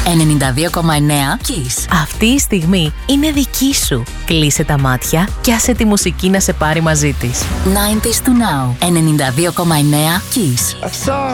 92,9 Kiss. Αυτή η στιγμή είναι δική σου. Κλείσε τα μάτια και άσε τη μουσική να σε πάρει μαζί της. 90s to now. 92,9 Kiss. I saw